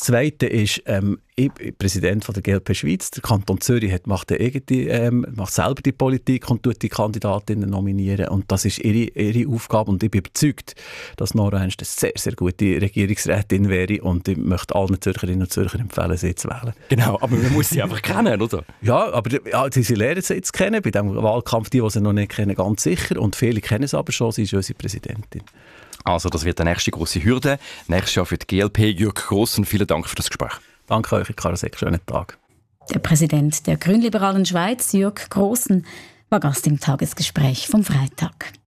Zweite ist, ich bin Präsident von der GLP Schweiz. Der Kanton Zürich macht selber die Politik und tut die Kandidatinnen nominieren. Und das ist ihre Aufgabe. Und ich bin überzeugt, dass Nora Ernst eine sehr, sehr gute Regierungsrätin wäre. Und ich möchte allen Zürcherinnen und Zürcher empfehlen, sie zu wählen. Genau, aber man muss sie einfach kennen, oder? Ja, aber sie lernen sie jetzt kennen. Bei diesem Wahlkampf, die sie noch nicht kennen, ganz sicher. Und viele kennen sie aber schon. Sie ist unsere Präsidentin. Also das wird die nächste grosse Hürde. Nächstes Jahr für die GLP. Jürg Grossen, vielen Dank für das Gespräch. Danke euch, Karasek. Schönen Tag. Der Präsident der Grünliberalen Schweiz, Jürg Grossen, war Gast im Tagesgespräch vom Freitag.